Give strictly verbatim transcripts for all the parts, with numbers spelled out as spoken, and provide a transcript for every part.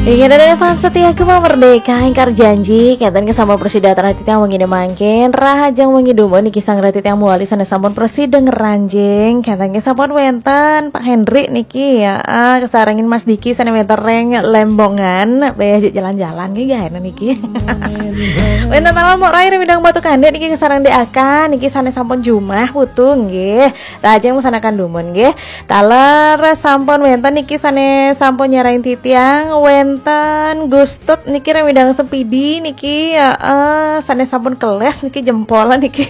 Ingin ada depan setia ke merdeka ingkar janji kaitan ke sama presiden ratit yang mengini mangkin rahajang mengidumo niki sang ratit yang muali sana sampun presiden ngeranjing kaitan ke sampun wenten Pak Hendrik niki ya ah, kesarangin Mas Diki sana wenten reng lembongan beja jalan-jalan ki gaena niki wenten tamal mau rai remidang batu kandek niki kesarang deakan niki sana sampun jumah putung nggih rahajang mesanakan dumun nggih taler sampun wenten niki sana sampun nyarain titiang wenten Enten gustut niki remidang sepidi niki ya uh, sanes sampun keles niki jempolan niki.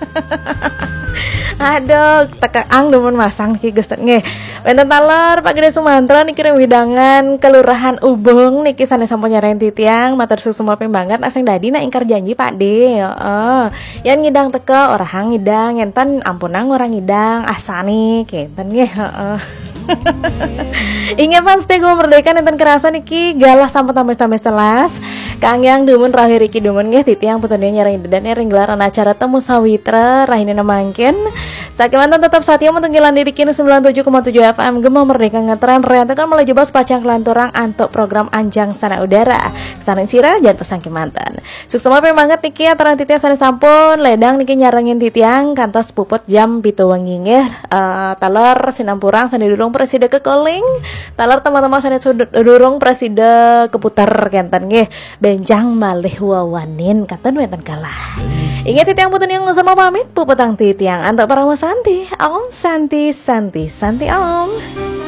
Aduh, tekaang demen masang niki gustut nggih. Wenten taler Pak Gede Sumantra niki remidangan Kelurahan Ubung niki sanes sampun nyarain titiang matur suksema banget asing dadi nak ingkar janji Pak De. Heeh. Yan ngidang teka orang ngidang enten ampunang orang ngidang asani kenten nggih heeh. Ingat pasti gue merdeka nenten kerasa niki galah sampai tamis-tamis telas Kang yang dumun rahir iki dumun nggih titiang putune nyarang dedan ring gelaran acara temu sawitra rahine mangkin sakimantan tetap satia mentenggilan dirikin sembilan puluh tujuh koma tujuh F M Gema Merdeka ngetren rentekan mulai jebas pacang kelanturang antuk program Anjang Sana Udara saring sira jangan pesang mantan suksema pe banget niki aturan titiang sana sampun ledang niki nyarangin titiang kantos puput jam pitu wengi nggih uh, taler sinampurang sandi durung presiden kekoling taler teman-teman sandi durung presiden keputar kenten nggih benjang malih wawanin katen wenten kalah ingat titiang putun yang ngusur mau pamit pupetang titiang antuk para santi om santi santi santi om.